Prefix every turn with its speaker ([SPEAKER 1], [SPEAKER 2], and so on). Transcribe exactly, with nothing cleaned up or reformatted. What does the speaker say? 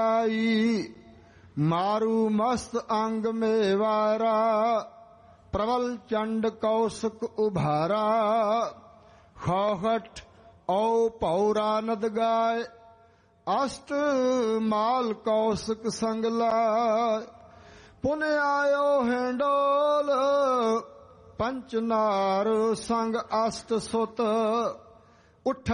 [SPEAKER 1] मारु मस्त अंग में वारा, प्रबल चंड कौशिक उभारा। खौहठ औ पौरा नद गाय, अष्ट माल कौशिक संग लाय। पुन आयो हेंडोल, पंच नार संग अष्ट सुत। उठ